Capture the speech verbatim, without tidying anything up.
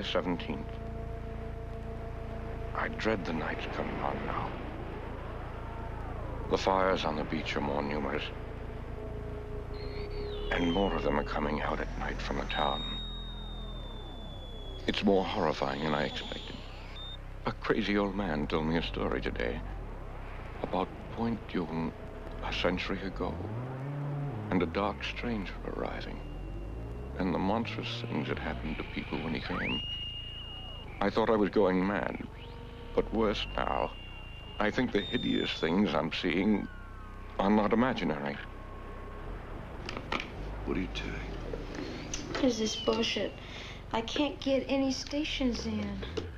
seventeenth. I dread the night coming on now. The fires on the beach are more numerous. And more of them are coming out at night from the town. It's more horrifying than I expected. A crazy old man told me a story today about Point Dume a century ago, and a dark stranger arriving, and the monstrous things that happened to people when he came. I thought I was going mad, but worse now. I think the hideous things I'm seeing are not imaginary. What are you doing? What is this bullshit? I can't get any stations in.